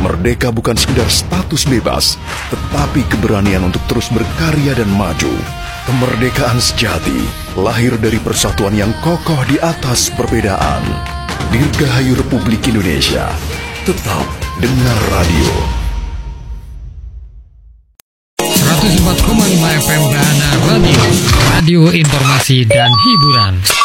Merdeka bukan sekedar status bebas, tetapi keberanian untuk terus berkarya dan maju. Kemerdekaan sejati lahir dari persatuan yang kokoh di atas perbedaan. Dirgahayu Republik Indonesia. Tetap dengar radio. 104,5 FM Dahana Radio, radio informasi dan hiburan.